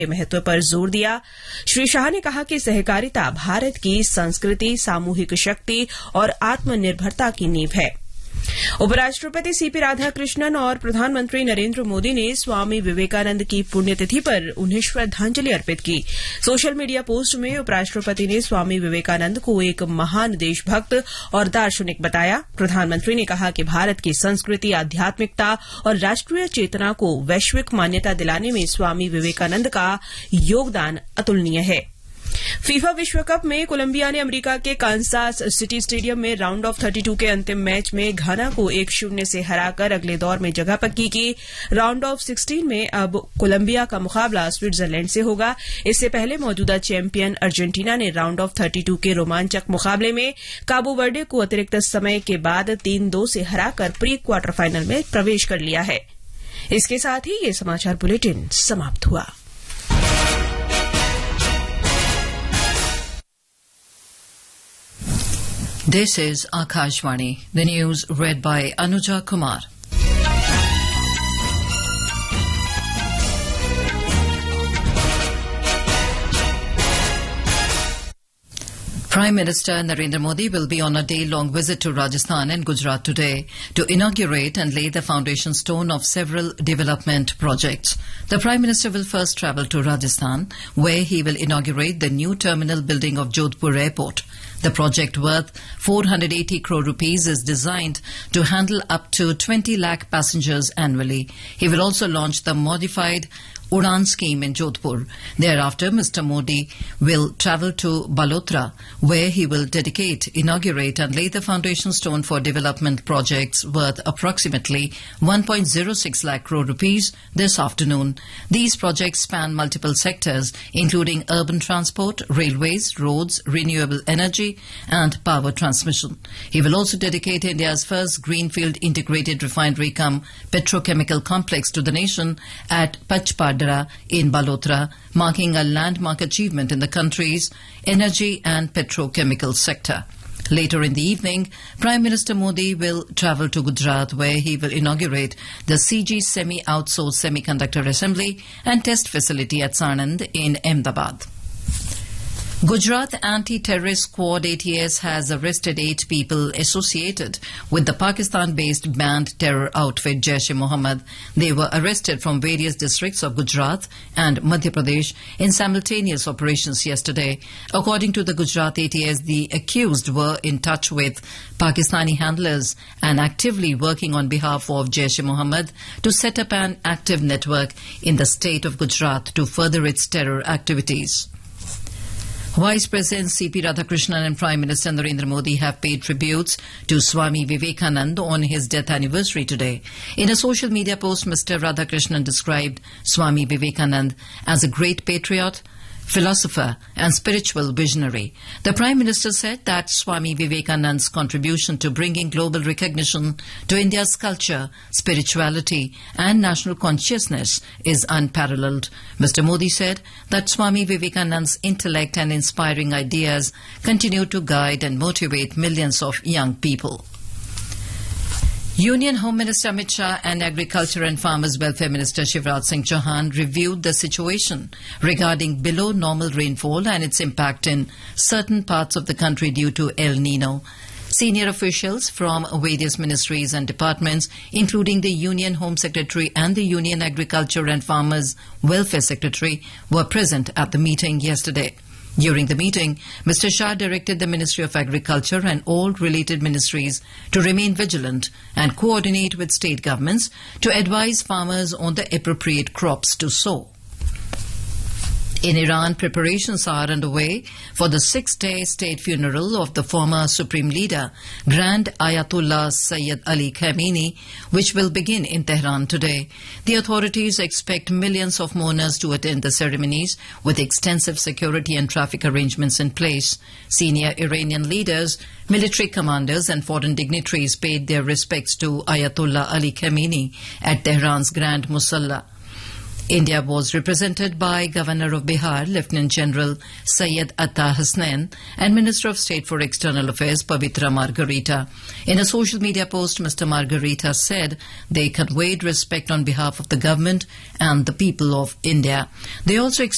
महत्व पर जोर दिया। श्री शाह ने कहा कि सहकारिता भारत की संस्कृति, सामूहिक शक्ति और आत्मनिर्भरता की नींव है। उपराष्ट्रपति सीपी राधाकृष्णन और प्रधानमंत्री नरेंद्र मोदी ने स्वामी विवेकानंद की पुण्यतिथि पर उन्हें श्रद्धांजलि अर्पित की। सोशल मीडिया पोस्ट में उपराष्ट्रपति ने स्वामी विवेकानंद को एक महान देशभक्त और दार्शनिक बताया। प्रधानमंत्री ने कहा कि भारत की संस्कृति, आध्यात्मिकता और राष्ट्रीय चेतना को वैश्विक मान्यता दिलाने में स्वामी विवेकानंद का योगदान अतुलनीय है। फीफा विश्व कप में कोलंबिया ने अमेरिका के कांसास सिटी स्टेडियम में राउंड ऑफ 32 के अंतिम मैच में घाना को 1-0 से हराकर अगले दौर में जगह पक्की की। राउंड ऑफ 16 में अब कोलंबिया का मुकाबला स्विट्जरलैंड से होगा। इससे पहले मौजूदा चैंपियन अर्जेंटीना ने राउंड ऑफ 32 के रोमांचक मुकाबले में काबो वर्डे को अतिरिक्त समय के बाद 3-2 से हराकर प्री क्वार्टर फाइनल में प्रवेश कर लिया है। इसके साथ ही ये समाचार बुलेटिन समाप्त हुआ। This is Akashvani. The news read by Anuja Kumar. Prime Minister Narendra Modi will be on a day-long visit to Rajasthan and Gujarat today to inaugurate and lay the foundation stone of several development projects. The Prime Minister will first travel to Rajasthan, where he will inaugurate the new terminal building of Jodhpur Airport. The project, worth 480 crore rupees, is designed to handle up to 20 lakh passengers annually. He will also launch the modified Udan scheme in Jodhpur. Thereafter, Mr. Modi will travel to Balotra, where he will dedicate, inaugurate and lay the foundation stone for development projects worth approximately 1.06 lakh crore rupees this afternoon. These projects span multiple sectors, including urban transport, railways, roads, renewable energy and power transmission. He will also dedicate India's first greenfield integrated refinery cum petrochemical complex to the nation at Pachpadra in Balotra, marking a landmark achievement in the country's energy and petrochemical sector. Later in the evening, Prime Minister Modi will travel to Gujarat, where he will inaugurate the CG Semi-Outsourced Semiconductor Assembly and Test Facility at Sanand in Ahmedabad. Gujarat Anti-Terrorist Squad ATS has arrested 8 people associated with the Pakistan-based banned terror outfit Jaish-e-Mohammed. They were arrested from various districts of Gujarat and Madhya Pradesh in simultaneous operations yesterday. According to the Gujarat ATS, the accused were in touch with Pakistani handlers and actively working on behalf of Jaish-e-Mohammed to set up an active network in the state of Gujarat to further its terror activities. Vice President C.P. Radhakrishnan and Prime Minister Narendra Modi have paid tributes to Swami Vivekananda on his death anniversary today. In a social media post, Mr. Radhakrishnan described Swami Vivekananda as a great patriot, philosopher and spiritual visionary. The Prime Minister said that Swami Vivekananda's contribution to bringing global recognition to India's culture, spirituality and national consciousness is unparalleled. Mr. Modi said that Swami Vivekananda's intellect and inspiring ideas continue to guide and motivate millions of young people. Union Home Minister Amit Shah and Agriculture and Farmers Welfare Minister Shivraj Singh Chauhan reviewed the situation regarding below normal rainfall and its impact in certain parts of the country due to El Nino. Senior officials from various ministries and departments, including the Union Home Secretary and the Union Agriculture and Farmers Welfare Secretary, were present at the meeting yesterday. During the meeting, Mr. Shah directed the Ministry of Agriculture and all related ministries to remain vigilant and coordinate with state governments to advise farmers on the appropriate crops to sow. In Iran, preparations are underway for the 6-day state funeral of the former Supreme Leader, Grand Ayatollah Sayyid Ali Khamenei, which will begin in Tehran today. The authorities expect millions of mourners to attend the ceremonies with extensive security and traffic arrangements in place. Senior Iranian leaders, military commanders and foreign dignitaries paid their respects to Ayatollah Ali Khamenei at Tehran's Grand Musalla. India was represented by Governor of Bihar, Lieutenant General Syed Atta Hasnain, and Minister of State for External Affairs, Pavitra Margarita. In a social media post, Mr. Margarita said they conveyed respect on behalf of the government and the people of India. They also